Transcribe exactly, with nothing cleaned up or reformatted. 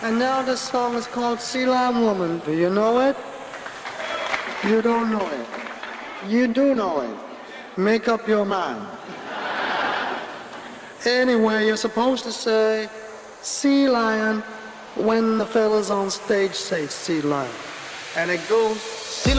And now this song is called Sea Lion Woman. Do you know it? You don't know it. You do know it. Make up your mind. Anyway, you're supposed to say sea lion when the fellas on stage say sea lion. And it goes